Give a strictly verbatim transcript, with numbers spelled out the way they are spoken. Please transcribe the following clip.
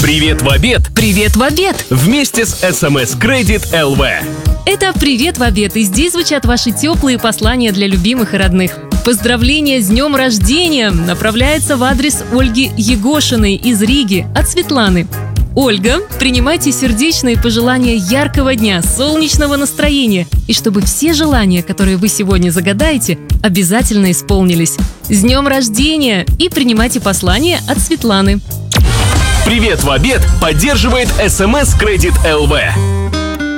Привет в обед! Привет в обед! Вместе с эс эм эс Credit эл ви. Это «Привет в обед», и здесь звучат ваши теплые послания для любимых и родных. Поздравление с днем рождения направляется в адрес Ольги Егошиной из Риги от Светланы. Ольга, принимайте сердечные пожелания яркого дня, солнечного настроения, и чтобы все желания, которые вы сегодня загадаете, обязательно исполнились. С днем рождения! И принимайте послание от Светланы. Привет в обед поддерживает эс эм эс Credit эл ви.